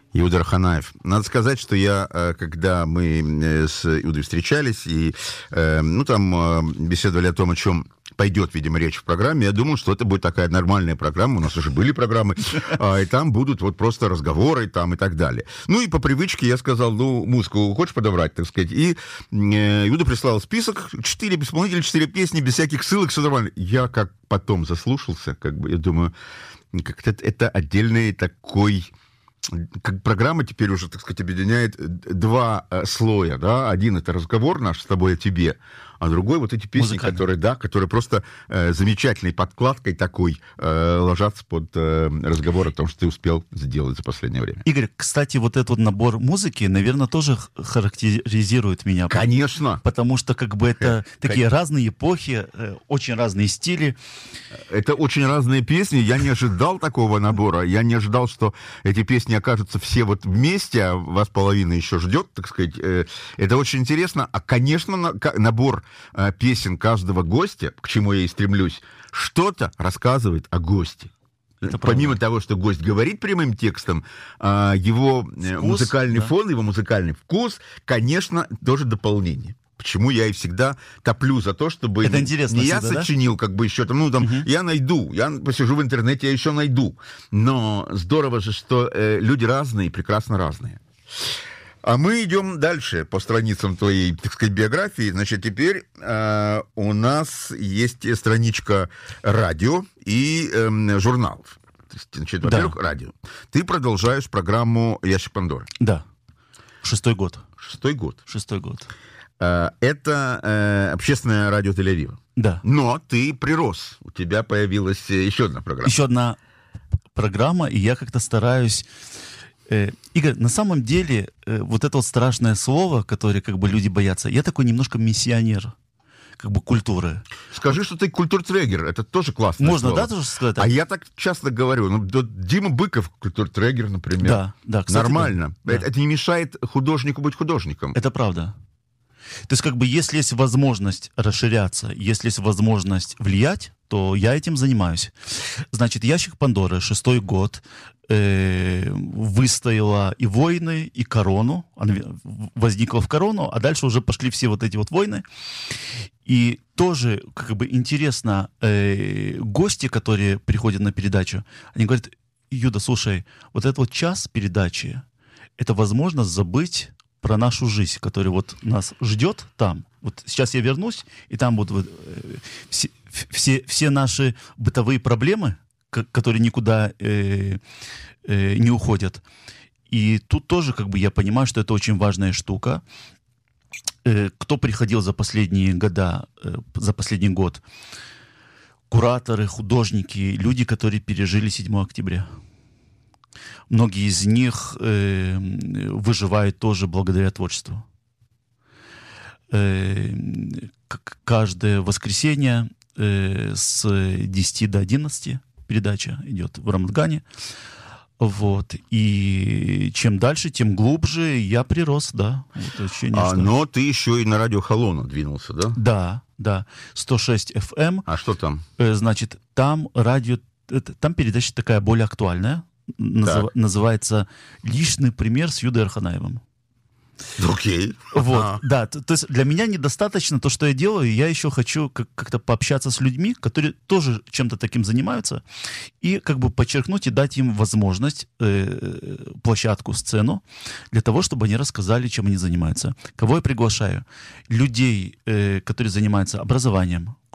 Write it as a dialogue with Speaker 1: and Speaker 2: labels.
Speaker 1: Иуда Арханаев. Надо сказать, что я, когда мы с Иудой встречались и беседовали о том, о чем пойдет, видимо, речь в программе, я думал, что это будет такая нормальная программа, у нас уже были программы, и там будут вот просто разговоры там и так далее. Ну и по привычке я сказал, музыку хочешь подобрать, так сказать, и Иуда прислал список, 4 исполнителя, 4 песни, без всяких ссылок, все нормально. Я как потом заслушался, я думаю, как-то это отдельный такой... Как программа теперь уже, так сказать, объединяет 2 слоя, да, один это разговор наш с тобой о тебе, а другой вот эти песни, которые просто замечательной подкладкой такой ложатся под разговор о том, что ты успел сделать за последнее время.
Speaker 2: Игорь, кстати, вот этот набор музыки, наверное, тоже характеризует меня.
Speaker 1: Конечно.
Speaker 2: Потому что это такие разные эпохи, очень разные стили.
Speaker 1: Это очень разные песни. Я не ожидал такого набора. Я не ожидал, что эти песни окажутся все вот вместе, а вас половина еще ждет, так сказать. Это очень интересно. А, конечно, набор песен каждого гостя, к чему я и стремлюсь, что-то рассказывает о госте. Помимо того, что гость говорит прямым текстом, его музыкальный фон, его музыкальный вкус, конечно, тоже дополнение. Почему я и всегда топлю за то, чтобы
Speaker 2: это интересно,
Speaker 1: я сочинил, еще я найду, я посижу в интернете, я еще найду. Но здорово же, что люди разные, прекрасно разные. А мы идем дальше по страницам твоей, так сказать, биографии. Значит, теперь у нас есть страничка радио и журналов. Значит, во-первых, радио. Ты продолжаешь программу «Ящик Пандоры».
Speaker 2: Да. 6-й год.
Speaker 1: 6-й год.
Speaker 2: 6-й год.
Speaker 1: Это общественное радио Тель-Авива.
Speaker 2: Да.
Speaker 1: Но ты прирос. У тебя появилась еще одна программа.
Speaker 2: Еще одна программа, и я как-то стараюсь... Игорь, на самом деле, вот это вот страшное слово, которое люди боятся, я такой немножко миссионер, культуры.
Speaker 1: Скажи, что ты культуртрегер, это тоже классное
Speaker 2: Можно,
Speaker 1: слово.
Speaker 2: да, тоже сказать?
Speaker 1: А я так часто говорю, Дима Быков культуртрегер, например.
Speaker 2: Да, кстати,
Speaker 1: нормально.
Speaker 2: Да.
Speaker 1: Это не мешает художнику быть художником.
Speaker 2: Это правда. То есть, если есть возможность расширяться, если есть возможность влиять, то я этим занимаюсь. Значит, «Ящик Пандоры», 6-й год, выстояла и войны, и корону. Она возникла в корону, а дальше уже пошли все вот эти вот войны. И тоже, интересно, гости, которые приходят на передачу, они говорят: Юда, слушай, вот этот вот час передачи, это возможность забыть про нашу жизнь, которая вот нас ждет там. Вот сейчас я вернусь, и там будут все наши бытовые проблемы, которые никуда не уходят. И тут тоже я понимаю, что это очень важная штука. Кто приходил за последние года, за последний год? Кураторы, художники, люди, которые пережили 7 октября. Многие из них выживают тоже благодаря творчеству. Каждое воскресенье с 10 до 11 передача идет в Рамадгане. Вот. И чем дальше, тем глубже я прирос, да.
Speaker 1: Но ты еще и на радио Халона двинулся, да?
Speaker 2: Да. 106 FM.
Speaker 1: А что там?
Speaker 2: Значит, там передача такая более актуальная. Называется «Личный пример с Юдой Арханаевым».
Speaker 1: Окей.
Speaker 2: Вот, да. То есть для меня недостаточно то, что я делаю. Я еще хочу как-то пообщаться с людьми, которые тоже чем-то таким занимаются, и подчеркнуть и дать им возможность, площадку, сцену, для того, чтобы они рассказали, чем они занимаются. Кого я приглашаю? Людей, которые занимаются образованием,